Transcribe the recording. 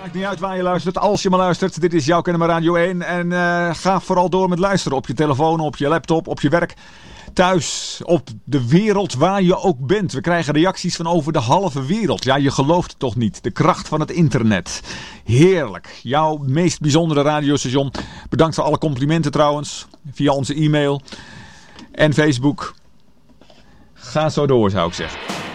Maakt niet uit waar je luistert. Als je maar luistert, dit is Jouw Kennemer Radio 1. En ga vooral door met luisteren. Op je telefoon, op je laptop, op je werk. Thuis, op de wereld waar je ook bent. We krijgen reacties van over de halve wereld. Ja, je gelooft het toch niet. De kracht van het internet. Heerlijk. Jouw meest bijzondere radiostation. Bedankt voor alle complimenten trouwens. Via onze e-mail en Facebook. Ga zo door, zou ik zeggen.